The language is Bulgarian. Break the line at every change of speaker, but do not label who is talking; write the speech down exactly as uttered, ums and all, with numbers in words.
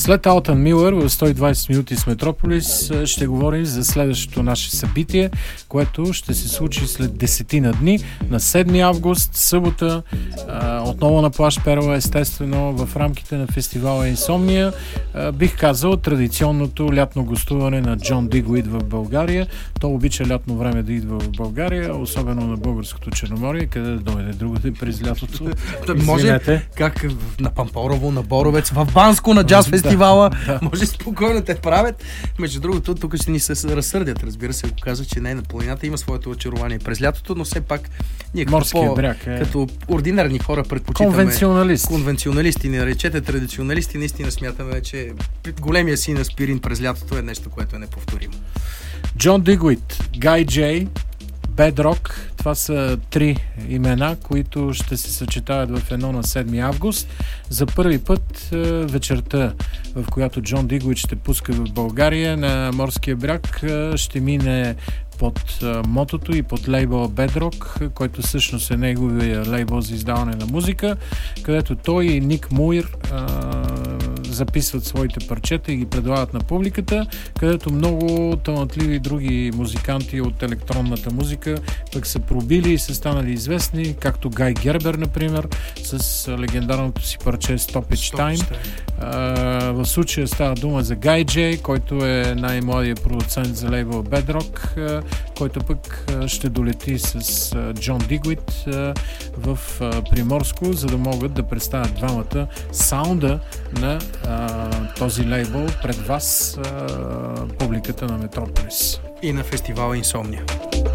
След Алтън Милър в сто и двадесет минути с Метрополис ще говорим за следващото наше събитие, което ще се случи след десетина дни на седми август, събота, отново на плаж Перла, естествено в рамките на фестивала Инсомния. Бих казал традиционното лятно гостуване на Джон Дигуит в България. Той обича лятно време да идва в България, особено на българското Черноморие, къде да дойде другаде през лятото.
Може как на Пампорово, на Боровец, в Банско на джаз фестивала. Да, да. Може спокойно те правят. Между другото, тук ще ни се разсърдят. Разбира се, ако каза, че не, на планината има своето очарование през лятото, но все пак ние като, по,
бряг, е...
като ординарни хора предпочитаме...
Конвенционалисти.
Конвенционалисти, не наречете традиционалисти, наистина смятаме, че големия син аспирин през лятото е нещо, което е неповторимо.
Джон Дигуит, Гай Джей, Bedrock, това са три имена, които ще се съчетават в едно на седми август. За първи път вечерта, в която Джон Дигуит ще пуска в България на Морския бряг, ще мине под мотото и под лейбъл Bedrock, който всъщност е неговия лейбъл за издаване на музика, където той и Ник Муир а, записват своите парчета и ги предлагат на публиката, където много талантливи други музиканти от електронната музика пък са пробили и са станали известни, както Гай Гербер, например, с легендарното си парче Stoppage Time. А, в случая става дума за Гай Джей, който е най-младият продуцент за лейбъл Bedrock, а, който пък а, ще долети с а, Джон Дигуит а, в а, Приморско, за да могат да представят двамата саунда на а, този лейбъл пред вас, а, публиката на Метрополис.
И на фестивала Инсомния.